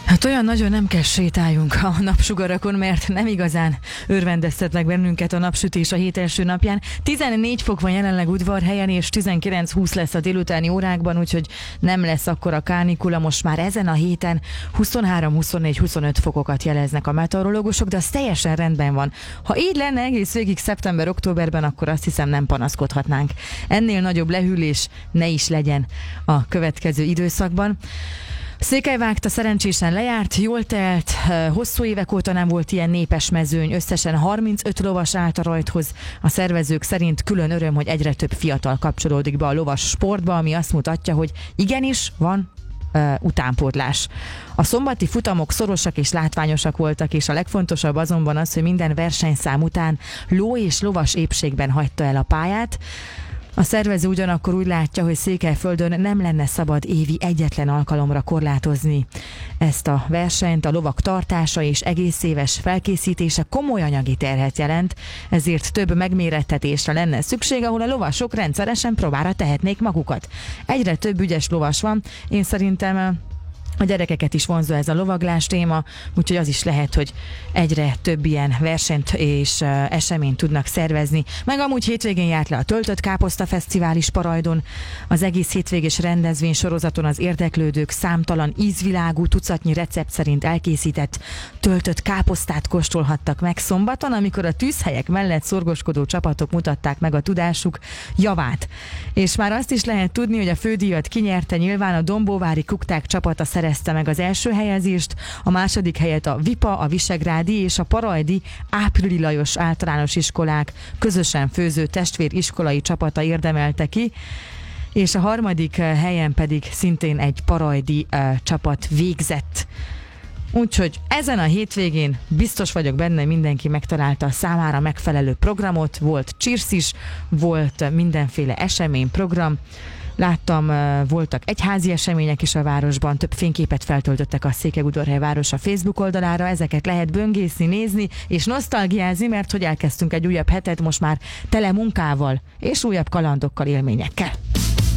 Hát olyan nagyon nem kell sétáljunk a napsugarakon, mert nem igazán örvendeztetnek bennünket a napsütés a hét első napján. 14 fok van jelenleg Udvarhelyen, és 19-20 lesz a délutáni órákban, úgyhogy nem lesz akkora kánikula. Most már ezen a héten 23, 24, 25 fokokat jeleznek a meteorológusok, de az teljesen rendben van. Ha így lenne egész végig szeptember-októberben, akkor azt hiszem nem panaszkodhatnánk. Ennél nagyobb lehűlés ne is legyen a következő időszakban. Székelyvágta szerencsésen lejárt, jól telt, hosszú évek óta nem volt ilyen népes mezőny, összesen 35 lovas állt a rajthoz. A szervezők szerint külön öröm, hogy egyre több fiatal kapcsolódik be a lovas sportba, ami azt mutatja, hogy igenis van utánpótlás. A szombati futamok szorosak és látványosak voltak, és a legfontosabb azonban az, hogy minden versenyszám után ló és lovas épségben hagyta el a pályát. A szervező ugyanakkor úgy látja, hogy Székelyföldön nem lenne szabad évi egyetlen alkalomra korlátozni ezt a versenyt. A lovak tartása és egész éves felkészítése komoly anyagi terhet jelent, ezért több megmérettetésre lenne szükség, ahol a lovasok rendszeresen próbára tehetnék magukat. Egyre több ügyes lovas van, én szerintem a gyerekeket is vonzó ez a lovaglás téma, úgyhogy az is lehet, hogy egyre több ilyen versenyt és eseményt tudnak szervezni. Meg amúgy hétvégén járt le a Töltött Káposzta Fesztivál is Parajdon. Az egész hétvégés rendezvény sorozaton az érdeklődők számtalan ízvilágú, tucatnyi recept szerint elkészített töltött káposztát kóstolhattak meg szombaton, amikor a tűzhelyek mellett szorgoskodó csapatok mutatták meg a tudásuk javát. És már azt is lehet tudni, hogy a fődíjat kinyerte nyilván a dombóvári kukták csapata szerezte meg az első helyezést, a második helyet a Vipa, a Visegrádi és a Parajdi Áprili Lajos általános iskolák közösen főző testvériskolai csapata érdemelte ki, és a harmadik helyen pedig szintén egy parajdi csapat végzett. Úgyhogy ezen a hétvégén biztos vagyok benne, hogy mindenki megtalálta a számára megfelelő programot, volt csirsz is, volt mindenféle eseményprogram. Láttam, voltak egyházi események is a városban, több fényképet feltöltöttek a Székelyudvarhely város a Facebook oldalára, ezeket lehet böngészni, nézni és nosztalgiázni, mert hogy elkezdtünk egy újabb hetet most már tele munkával és újabb kalandokkal, élményekkel.